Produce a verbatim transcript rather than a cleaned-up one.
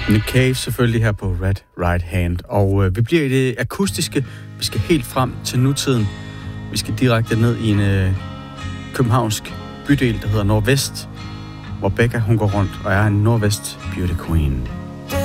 Nick Cave selvfølgelig her på Red Right Hand. Og øh, vi bliver i det akustiske. Vi skal helt frem til nutiden. Vi skal direkte ned i en øh, københavnsk bydel, der hedder Nordvest, hvor Becca hun går rundt og er en Nordvest Beauty Queen.